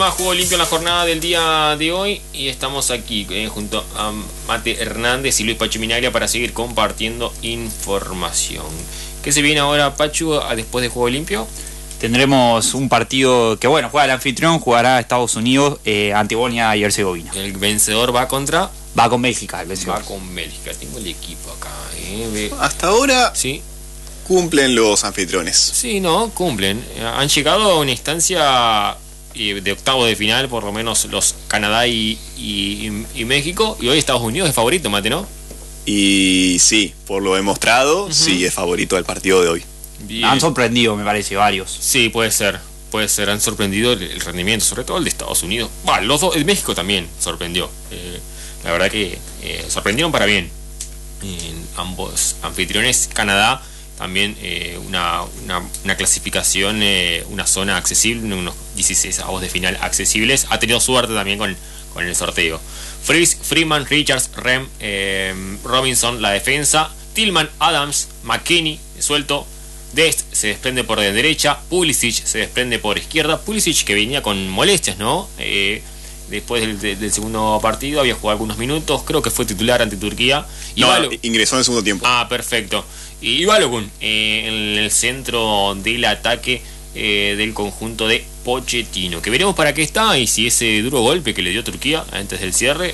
Juego limpio en la jornada del día de hoy y estamos aquí junto a Mate Hernández y Luis Pachu Minaglia para seguir compartiendo información. ¿Qué se viene ahora, Pachu, después de Juego limpio? Tendremos un partido que, bueno, juega el anfitrión, jugará Estados Unidos ante Bosnia y Herzegovina. El vencedor va contra... Va con Bélgica, el vencedor. Va con Bélgica, tengo el equipo acá. Hasta ahora sí, cumplen los anfitriones. Sí, no, cumplen. Han llegado a una instancia de octavos de final, por lo menos los Canadá y México, y hoy Estados Unidos es favorito, Mate, ¿no? Y sí, por lo demostrado, sí es favorito del partido de hoy. Bien. Han sorprendido, me parece, varios. Sí, puede ser, han sorprendido el rendimiento, sobre todo el de Estados Unidos. Los dos, el México también sorprendió. La verdad que sorprendieron para bien. Ambos anfitriones, Canadá también una clasificación, una zona accesible, unos 16 avos de final accesibles. Ha tenido suerte también con el sorteo. Freeman, Richards, Robinson, la defensa. Tillman, Adams, McKinney, suelto. Dest se desprende por derecha. Pulisic se desprende por izquierda. Pulisic que venía con molestias, ¿no? Después del segundo partido había jugado algunos minutos. Creo que fue titular ante Turquía. Ingresó en el segundo tiempo. Perfecto. Y Balogun en el centro del ataque del conjunto de Pochettino, que veremos para qué está y si ese duro golpe que le dio Turquía antes del cierre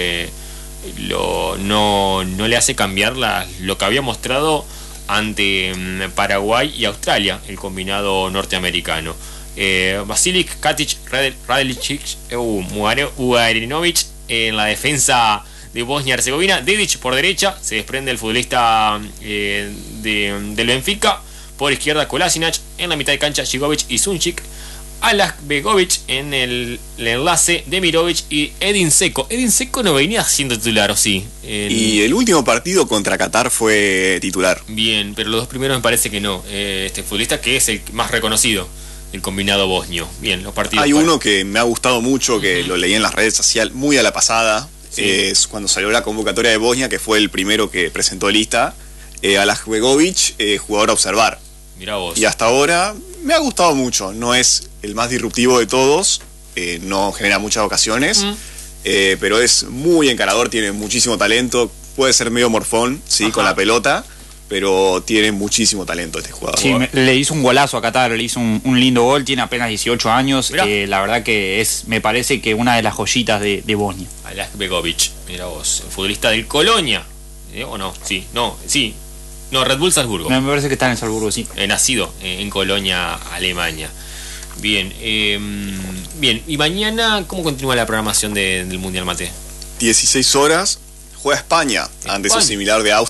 no le hace cambiar lo que había mostrado ante Paraguay y Australia, el combinado norteamericano. Vasilic, Katic, Radilicic, Ugarinovic en la defensa de Bosnia-Herzegovina. Dedic por derecha, se desprende el futbolista del Benfica. Por izquierda Kolasinac, en la mitad de cancha Žigovic y Sunčić. Alakbegovic en el enlace, Demirovic y Edin Dzeko. Edin Dzeko no venía siendo titular, ¿o sí? Y el último partido contra Qatar fue titular. Bien, pero los dos primeros me parece que no. Este futbolista que es el más reconocido, el combinado bosnio. Bien, los partidos. Hay uno que me ha gustado mucho, que lo leí en las redes sociales muy a la pasada. Sí. Es cuando salió la convocatoria de Bosnia, que fue el primero que presentó lista. Alakbegovic, jugador a observar. Mirá vos. Y hasta ahora me ha gustado mucho. No es el más disruptivo de todos, no genera muchas ocasiones, pero es muy encarador, tiene muchísimo talento. Puede ser medio morfón, sí, con la pelota, pero tiene muchísimo talento este jugador. Sí, le hizo un golazo a Qatar, le hizo un lindo gol, tiene apenas 18 años. La verdad que me parece que una de las joyitas de Bosnia. Alakbegovic, mira vos, futbolista del Colonia, ¿o no? Sí, no, Red Bull Salzburgo. Me parece que está en Salzburgo, sí. Nacido en Colonia, Alemania. Bien, y mañana, ¿cómo continúa la programación del Mundial, Mate? 16 horas, juega España ante su similar de Austria.